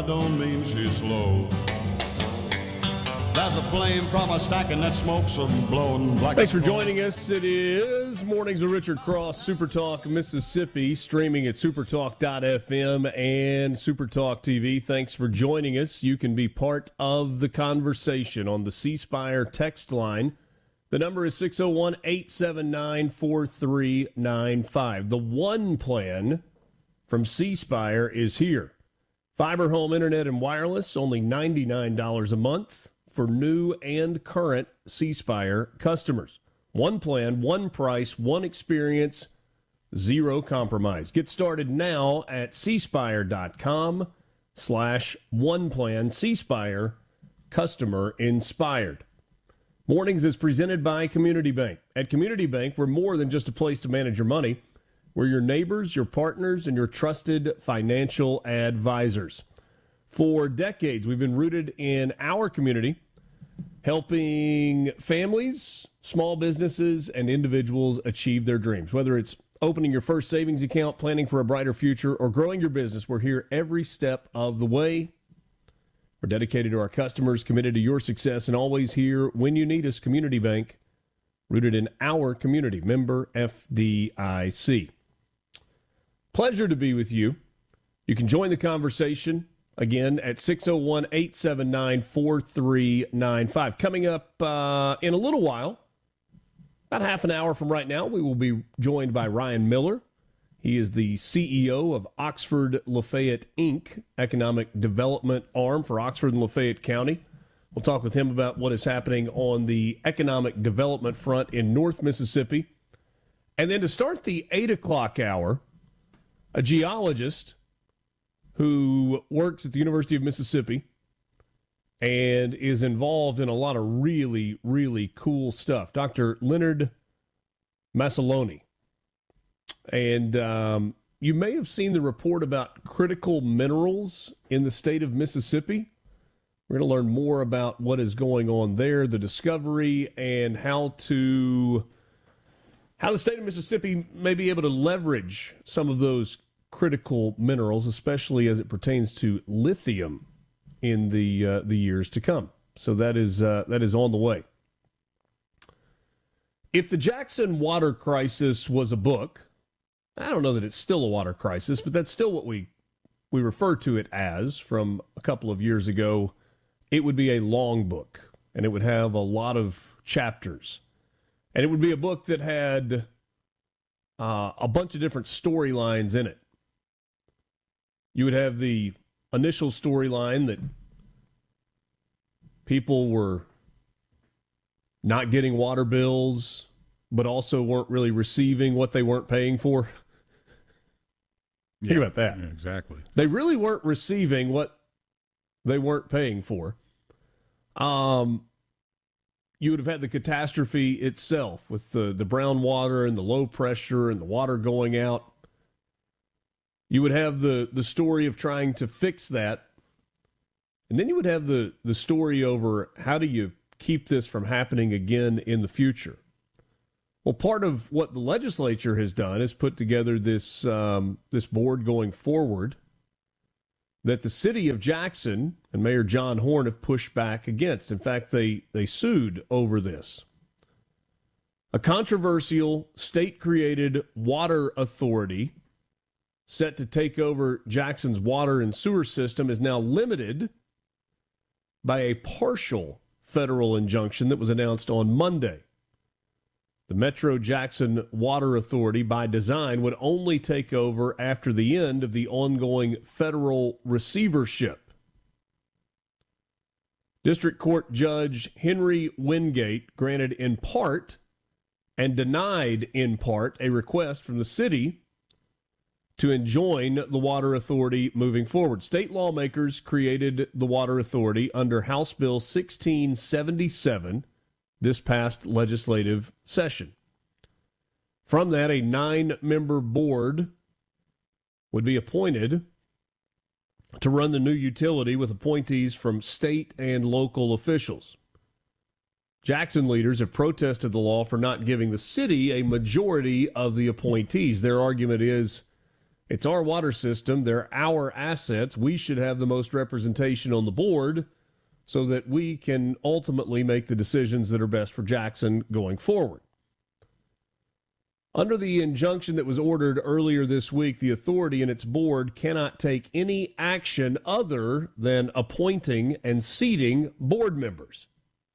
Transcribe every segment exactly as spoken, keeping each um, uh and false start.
I don't mean she's slow. There's a flame from a stack and that smoke's a blowing black. Thanks for joining us. It is Mornings of Richard Cross, Supertalk Mississippi, streaming at supertalk dot f m and Supertalk T V. Thanks for joining us. You can be part of the conversation on the C Spire text line. The number is six oh one, eight seven nine, four three nine five. The one plan from C Spire is here. Fiber home internet and wireless, only ninety-nine dollars a month for new and current C Spire customers. One plan, one price, one experience, zero compromise. Get started now at c spire dot com slash one plan. C Spire, customer inspired. Mornings is presented by Community Bank. At Community Bank, we're more than just a place to manage your money. We're your neighbors, your partners, and your trusted financial advisors. For decades, we've been rooted in our community, helping families, small businesses, and individuals achieve their dreams. Whether it's opening your first savings account, planning for a brighter future, or growing your business, we're here every step of the way. We're dedicated to our customers, committed to your success, and always here when you need us. Community Bank, rooted in our community. Member F D I C. Pleasure to be with you. You can join the conversation again at six oh one, eight seven nine, four three nine five. Coming up uh, in a little while, about half an hour from right now, we will be joined by Ryan Miller. He is the C E O of Oxford Lafayette, Incorporated, economic development arm for Oxford and Lafayette County. We'll talk with him about what is happening on the economic development front in North Mississippi. And then to start the eight o'clock hour, a geologist who works at the University of Mississippi and is involved in a lot of really, really cool stuff. Doctor Leonard Massaloni. And um, you may have seen the report about critical minerals in the state of Mississippi. We're going to learn more about what is going on there, the discovery, and how to how the state of Mississippi may be able to leverage some of those critical minerals, especially as it pertains to lithium in the uh, the years to come. So that is uh, that is on the way. If the Jackson water crisis was a book, I don't know that it's still a water crisis, but that's still what we we refer to it as from a couple of years ago. It would be a long book, and it would have a lot of chapters. And it would be a book that had uh, a bunch of different storylines in it. You would have the initial storyline that people were not getting water bills, but also weren't really receiving what they weren't paying for. Yeah, Think about that. Yeah, exactly. They really weren't receiving what they weren't paying for. Um, you would have had the catastrophe itself with the, the brown water and the low pressure and the water going out. You would have the, the story of trying to fix that. And then you would have the, the story over how do you keep this from happening again in the future. Well, part of what the legislature has done is put together this um, this board going forward that the city of Jackson and Mayor John Horn have pushed back against. In fact, they, they sued over this. A controversial state-created water authority set to take over Jackson's water and sewer system is now limited by a partial federal injunction that was announced on Monday. The Metro Jackson Water Authority, by design, would only take over after the end of the ongoing federal receivership. District Court Judge Henry Wingate granted in part and denied in part a request from the city to enjoin the Water Authority moving forward. State lawmakers created the Water Authority under House Bill sixteen seventy-seven this past legislative session. From that, a nine-member board would be appointed to run the new utility with appointees from state and local officials. Jackson leaders have protested the law for not giving the city a majority of the appointees. Their argument is It's our water system. They're our assets. We should have the most representation on the board so that we can ultimately make the decisions that are best for Jackson going forward. Under the injunction that was ordered earlier this week, the authority and its board cannot take any action other than appointing and seating board members.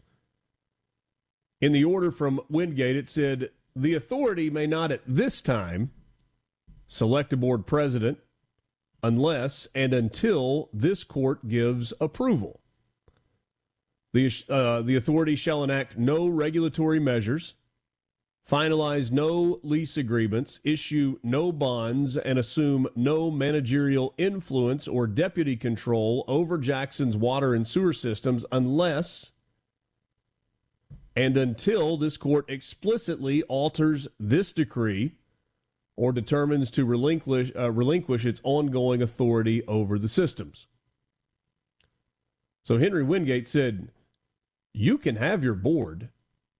In the order from Wingate, it said, the authority may not at this time select a board president unless and until this court gives approval. The, uh, the authority shall enact no regulatory measures, finalize no lease agreements, issue no bonds, and assume no managerial influence or deputy control over Jackson's water and sewer systems unless and until this court explicitly alters this decree or determines to relinquish, uh, relinquish its ongoing authority over the systems. So Henry Wingate said, you can have your board.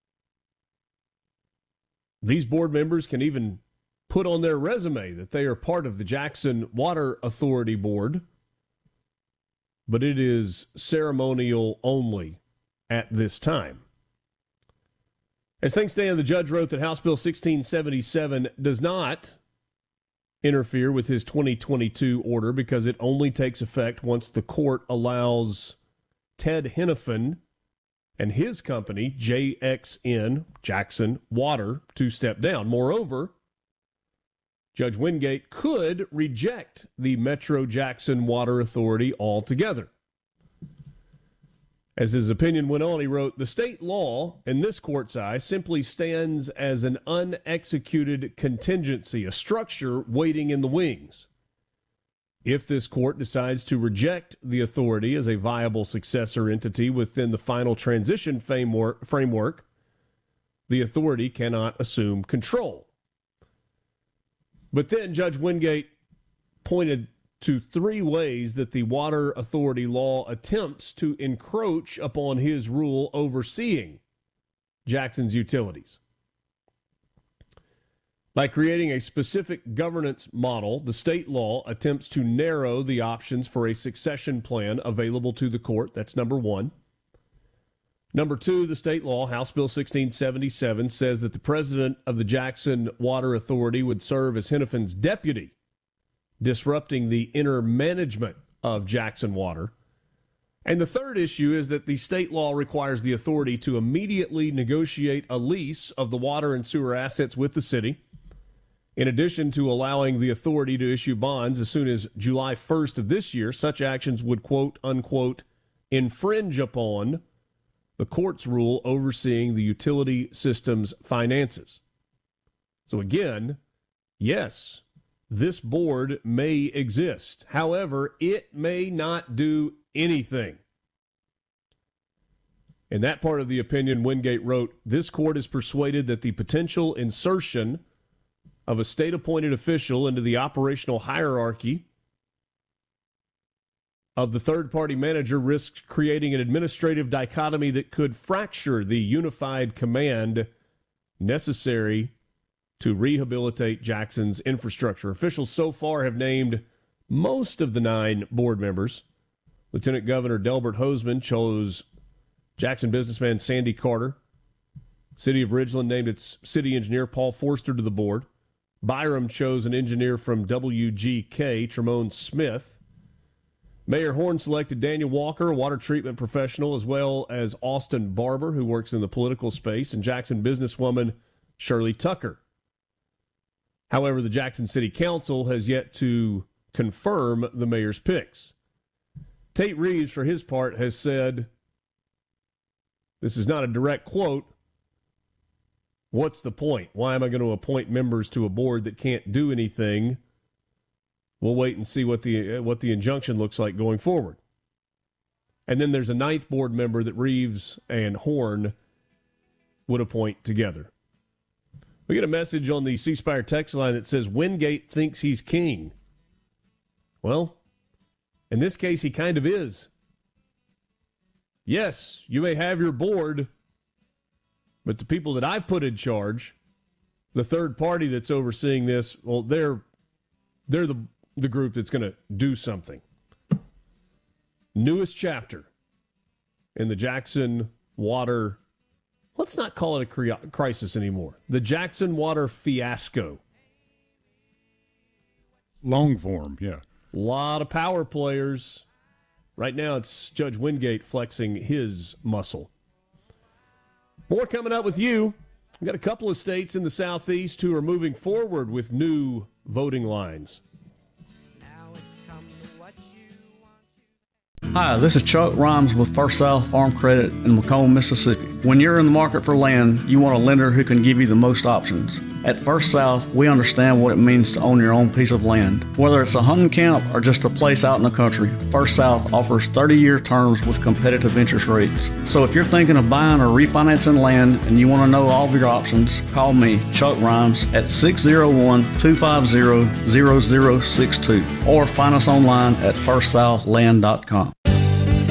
These board members can even put on their resume that they are part of the Jackson Water Authority Board, but it is ceremonial only at this time. As things stand, the judge wrote that House Bill sixteen seventy-seven does not interfere with his twenty twenty-two order because it only takes effect once the court allows Ted Henifin and his company, J X N, Jackson Water, to step down. Moreover, Judge Wingate could reject the Metro Jackson Water Authority altogether. As his opinion went on, he wrote, the state law, in this court's eye, simply stands as an unexecuted contingency, a structure waiting in the wings. If this court decides to reject the authority as a viable successor entity within the final transition framework, the authority cannot assume control. But then Judge Wingate pointed to three ways that the Water Authority law attempts to encroach upon his rule overseeing Jackson's utilities. By creating a specific governance model, the state law attempts to narrow the options for a succession plan available to the court. That's number one. Number two, the state law, House Bill sixteen seventy-seven, says that the president of the Jackson Water Authority would serve as Henifin's deputy, disrupting the inner management of Jackson Water. And the third issue is that the state law requires the authority to immediately negotiate a lease of the water and sewer assets with the city, in addition to allowing the authority to issue bonds as soon as July first of this year. Such actions would, quote, unquote, infringe upon the court's rule overseeing the utility system's finances. So again, yes, this board may exist. However, it may not do anything. In that part of the opinion, Wingate wrote, this court is persuaded that the potential insertion of a state-appointed official into the operational hierarchy of the third-party manager risks creating an administrative dichotomy that could fracture the unified command necessary to rehabilitate Jackson's infrastructure. Officials so far have named most of the nine board members. Lieutenant Governor Delbert Hosemann chose Jackson businessman Sandy Carter. City of Ridgeland named its city engineer Paul Forster to the board. Byram chose an engineer from W G K, Tremont Smith. Mayor Horn selected Daniel Walker, a water treatment professional, as well as Austin Barber, who works in the political space, and Jackson businesswoman Shirley Tucker. However, the Jackson City Council has yet to confirm the mayor's picks. Tate Reeves, for his part, has said, this is not a direct quote, what's the point? Why am I going to appoint members to a board that can't do anything? We'll wait and see what the what the injunction looks like going forward. And then there's a ninth board member that Reeves and Horn would appoint together. We get a message on the C Spire text line that says Wingate thinks he's king. Well, in this case, he kind of is. Yes, you may have your board, but the people that I've put in charge, the third party that's overseeing this, well, they're they're the the group that's going to do something. Newest chapter in the Jackson Water, let's not call it a crisis anymore, the Jackson Water fiasco. Long form, yeah. A lot of power players. Right now it's Judge Wingate flexing his muscle. More coming up with you. We've got a couple of states in the Southeast who are moving forward with new voting lines. Hi, this is Chuck Rhymes with First South Farm Credit in Macomb, Mississippi. When you're in the market for land, you want a lender who can give you the most options. At First South, we understand what it means to own your own piece of land. Whether it's a hunting camp or just a place out in the country, First South offers thirty-year terms with competitive interest rates. So if you're thinking of buying or refinancing land and you want to know all of your options, call me, Chuck Rhymes, at six oh one, two five zero, zero zero six two or find us online at first south land dot com.